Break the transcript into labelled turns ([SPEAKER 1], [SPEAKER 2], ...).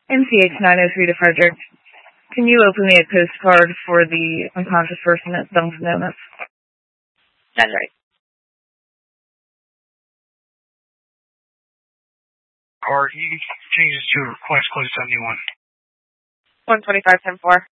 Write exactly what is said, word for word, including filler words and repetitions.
[SPEAKER 1] M C H nine oh three to Frederick. Can you open me a postcard for the unconscious person at Dunkin' Donuts?
[SPEAKER 2] That's right.
[SPEAKER 3] Or you can change this to a request code seventy-one.
[SPEAKER 2] one twenty-five ten four.